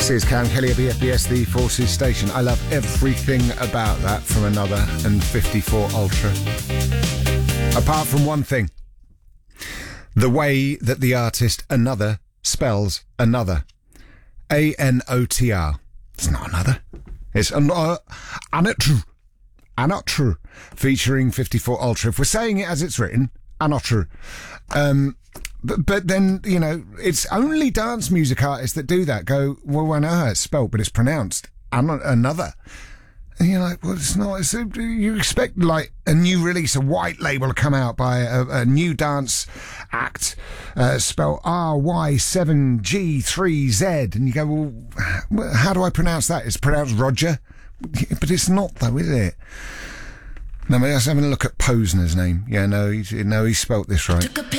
This is Cam Kelly at BFBS, the Forces station. I love everything about that from Another and 54 Ultra. Apart from one thing. The way that the artist Another spells another. A-N-O-T-R. It's not another. It's Anotru. Anotru. Featuring 54 Ultra. If we're saying it as it's written, Anotru. But then, you know, it's only dance music artists that do that. Go, well, I know how it's spelled, but it's pronounced Another. And you're like, well, it's not. You expect, like, a new release, a white label to come out by a new dance act, spelled RY7G3Z. And you go, well, how do I pronounce that? It's pronounced Roger. But it's not, though, is it? No, I was having a look at Posner's name. Yeah, no, he spelt this right.